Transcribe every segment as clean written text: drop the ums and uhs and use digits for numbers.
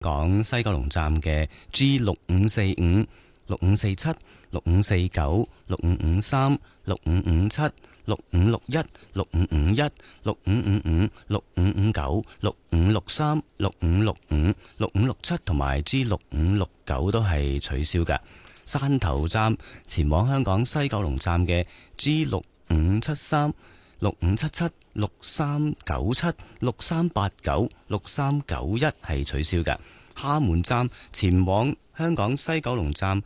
港西九龍站嘅 G6545、6547、6549、6553、6557、6561、6551、6555、6559、6563、6565、6567同埋 G6569 都係取消嘅。山頭站前往香港西九龍站嘅 G6573、6577、6397、6389、6391係取消嘅。廈門站前往香港西九龍站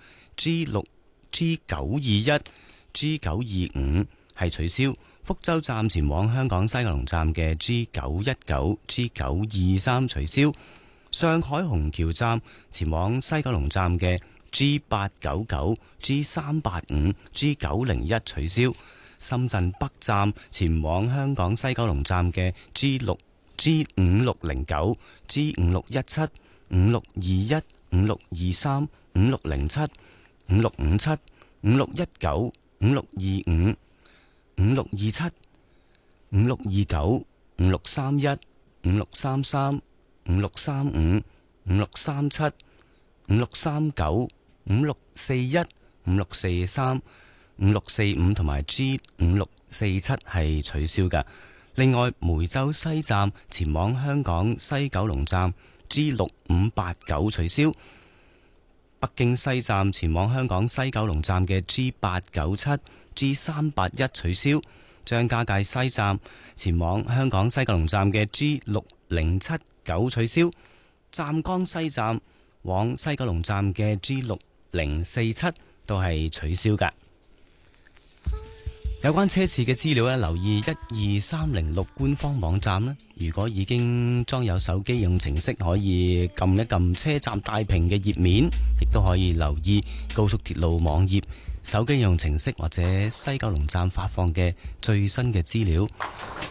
G921、G925 係取消。福州站前往香港西九龍站嘅 G919、G923 取消。上海虹橋站前往西九龍站嘅 G899、G385、G901 取消。深圳北站前往香港西九龍站嘅 G5609、G5617、5621、5623、5607、5657、5619、5625、5627、5629、5631、5633、5635、5637、5639、5641、5643、5645同埋 G5647 係取消嘅。另外，梅州西站前往香港西九龍站 G6589 取消。北京西站前往香港西九龍站嘅 G897、G381 取消。張家界西站前往香港西九龍站嘅 G6079 取消。湛江西站往西九龍站嘅 G6047 都係取消㗎。有關車次嘅資料咧，留意12306官方網站啦。如果已經裝有手機用程式，可以撳一撳車站大屏嘅頁面，亦都可以留意高速鐵路網頁、手機用程式或者西九龍站發放嘅最新嘅資料。